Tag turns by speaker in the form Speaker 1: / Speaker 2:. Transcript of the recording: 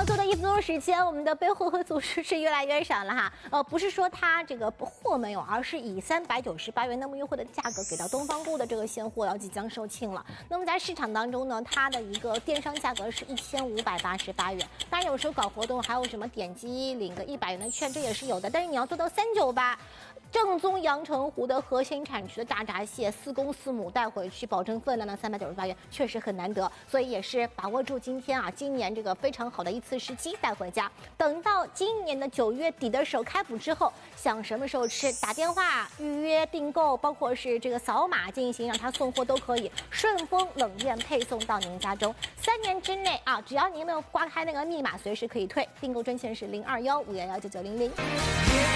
Speaker 1: 做的1分钟时间，我们的备货和组织是越来越少了哈。不是说它这个货没有，而是以398元那么优惠的价格给到东方购的这个现货要即将售罄了。那么在市场当中呢，它的一个电商价格是1588元。当然有时候搞活动还有什么点击领个100元的券，这也是有的。但是你要做到398。正宗阳澄湖的核心产区的大闸蟹，4公4母带回去，保证分量的398元，确实很难得，所以也是把握住今年这个非常好的一次时机带回家。等到今年的9月底的时候开捕之后，想什么时候吃，打电话预约订购，包括是这个扫码进行让他送货都可以，顺丰冷链配送到您家中。3年之内只要您没有刮开那个密码，随时可以退。订购专线是0215119900。